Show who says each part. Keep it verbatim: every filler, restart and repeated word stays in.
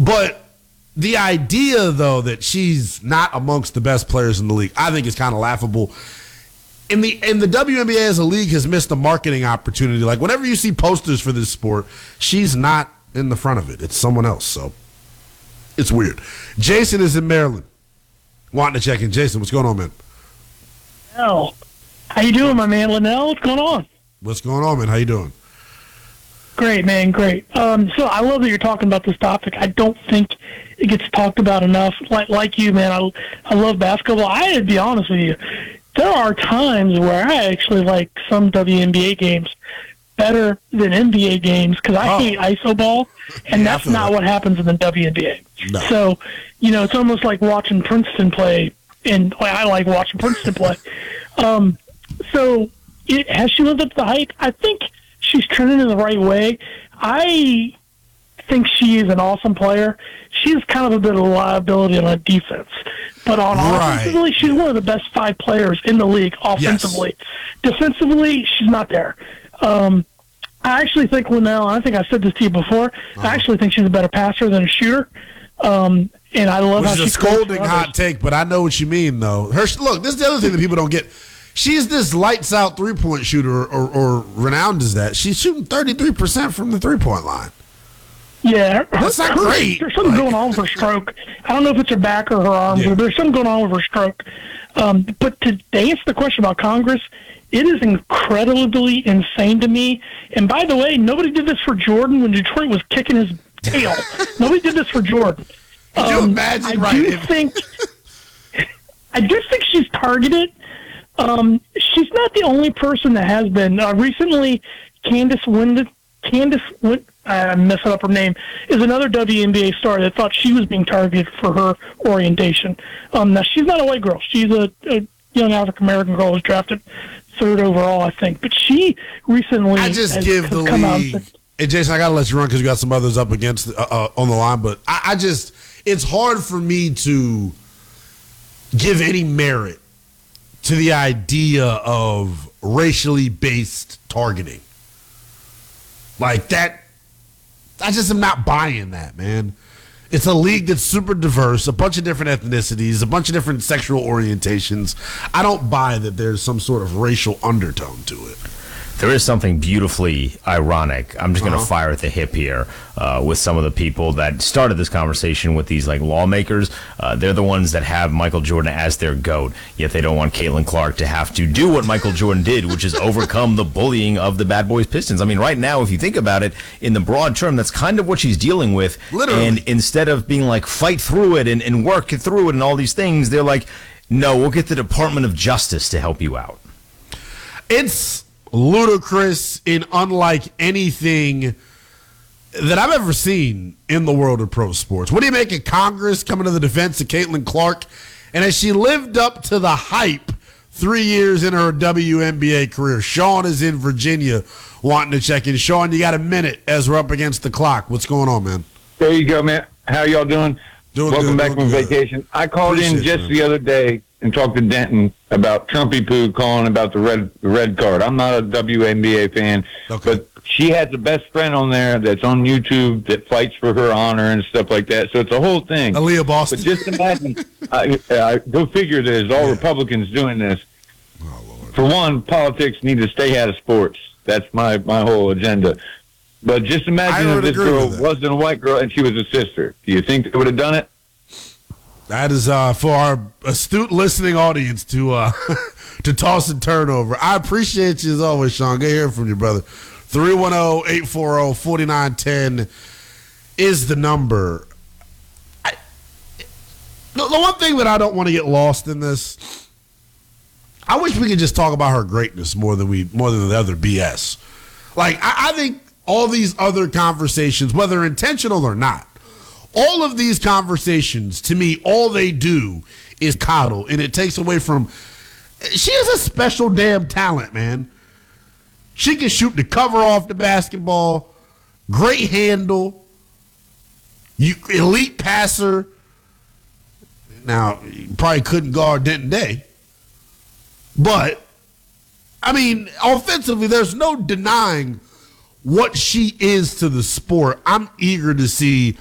Speaker 1: But the idea, though, that she's not amongst the best players in the league, I think is kind of laughable. In the in the W N B A as a league has missed a marketing opportunity. Like, whenever you see posters for this sport, she's not in the front of it. It's someone else. So it's weird. Jason is in Maryland. Wanting to check in. Jason, what's going on, man?
Speaker 2: Linnell. How you doing, my man? Linnell, what's going on?
Speaker 1: What's going on, man? How you doing?
Speaker 2: Great, man, great. Um, so I love that you're talking about this topic. I don't think it gets talked about enough. Like, like you, man, I, I love basketball. I, to be honest with you, there are times where I actually like some W N B A games better than N B A games because I oh. hate iso ball, and yeah, that's not that. what happens in the W N B A. No. So, you know, it's almost like watching Princeton play, and well, I like watching Princeton play. Um, so, it, has she lived up to the hype? I think she's trending in the right way. I think she is an awesome player. She's kind of a bit of a liability on defense. But on right. offensively, she's one of the best five players in the league offensively. Yes. Defensively, she's not there. Um, I actually think Linnell, I think I said this to you before, uh-huh. I actually think she's a better passer than a shooter. Um, and I love
Speaker 1: Which
Speaker 2: how
Speaker 1: is
Speaker 2: she
Speaker 1: a scolding hot take, but I know what you mean, though. Her Look, this is the other thing that people don't get. She's this lights-out three-point shooter, or, or renowned as that. She's shooting thirty-three percent from the three-point line.
Speaker 2: Yeah, her,
Speaker 1: that's not
Speaker 2: her,
Speaker 1: great.
Speaker 2: There's something
Speaker 1: like,
Speaker 2: going on with her stroke. I don't know if it's her back or her arms,
Speaker 1: yeah.
Speaker 2: but there's something going on with her stroke. Um, but to, to answer the question about Congress, it is incredibly insane to me. And by the way, nobody did this for Jordan when Detroit was kicking his tail. Nobody did this for Jordan.
Speaker 1: Could you
Speaker 2: um,
Speaker 1: imagine?
Speaker 2: I
Speaker 1: right
Speaker 2: do
Speaker 1: if-
Speaker 2: think. I do think she's targeted. Um, she's not the only person that has been. Uh, recently, Candace Wind, Candace, Wind, I'm messing up her name, is another W N B A star that thought she was being targeted for her orientation. Um, now, she's not a white girl. She's a, a young African-American girl who was drafted third overall, I think. But she recently
Speaker 1: I just
Speaker 2: has,
Speaker 1: give
Speaker 2: has
Speaker 1: the
Speaker 2: come
Speaker 1: league.
Speaker 2: out and said,
Speaker 1: Hey, Jason, I got to let you run because you got some others up against uh, uh, on the line. But I, I just, it's hard for me to give any merit to the idea of racially based targeting. Like that, I just am not buying that, man. It's a league that's super diverse, a bunch of different ethnicities, a bunch of different sexual orientations. I don't buy that there's some sort of racial undertone to it.
Speaker 3: There is something beautifully ironic. I'm just going to uh-huh. fire at the hip here uh, with some of the people that started this conversation with these like lawmakers. Uh, they're the ones that have Michael Jordan as their GOAT, yet they don't want Caitlin Clark to have to do what Michael Jordan did, which is overcome the bullying of the Bad Boys Pistons. I mean, right now, if you think about it, in the broad term, that's kind of what she's dealing with.
Speaker 1: Literally.
Speaker 3: And instead of being like, fight through it and, and work through it and all these things, they're like, no, we'll get the Department of Justice to help you out.
Speaker 1: It's ludicrous in unlike anything that I've ever seen in the world of pro sports. What do you make of Congress coming to the defense of Caitlin Clark? And as she lived up to the hype three years in her W N B A career, Sean is in Virginia wanting to check in. Sean, you got a minute as we're up against the clock. What's going on, man?
Speaker 4: There you go, man. How y'all doing?
Speaker 1: Doing
Speaker 4: Welcome
Speaker 1: good,
Speaker 4: back
Speaker 1: doing
Speaker 4: from
Speaker 1: good.
Speaker 4: vacation. I called
Speaker 1: Appreciate
Speaker 4: in just
Speaker 1: you,
Speaker 4: the other day and talked to Denton about Trumpy Poo calling about the red red card. I'm not a W N B A fan,
Speaker 1: Okay.
Speaker 4: but she has a best friend on there that's on YouTube that fights for her honor and stuff like that. So it's a whole thing.
Speaker 1: Aaliyah Boston.
Speaker 4: But just imagine, I, I, go figure there's all
Speaker 1: Yeah.
Speaker 4: Republicans doing this.
Speaker 1: Oh, Lord.
Speaker 4: For one, politics need to stay out of sports. That's my, my whole agenda. But just imagine
Speaker 1: I
Speaker 4: if
Speaker 1: would
Speaker 4: this
Speaker 1: agree
Speaker 4: girl
Speaker 1: with that.
Speaker 4: wasn't a white girl and she was a sister. Do you think they would have done it?
Speaker 1: That is uh, for our astute listening audience to uh, to toss and turn over. I appreciate you as always, Sean. Good hearing from you, brother. three one zero, eight four zero, four nine one zero is the number. I, the, the one thing that I don't want to get lost in this, I wish we could just talk about her greatness more than we more than the other B S. Like, I, I think all these other conversations, whether intentional or not, all of these conversations, to me, all they do is coddle, and it takes away from. She is a special damn talent, man. She can shoot the cover off the basketball, great handle, you elite passer. Now, you probably couldn't guard Denton Day, but I mean, offensively, there's no denying what she is to the sport. I'm eager to see